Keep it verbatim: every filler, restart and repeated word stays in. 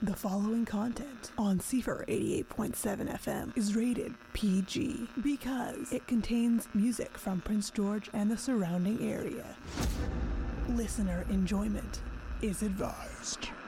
The following content on Seafer eighty-eight point seven F M is rated P G because it contains music from Prince George and the surrounding area. Listener enjoyment is advised.